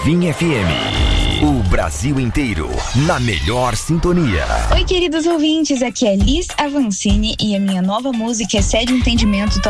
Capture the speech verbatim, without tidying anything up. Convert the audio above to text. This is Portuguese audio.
Bonfim F M. O Brasil inteiro na melhor sintonia. Oi, queridos ouvintes, aqui é Liz Avancini e a minha nova música é Cede Entendimento.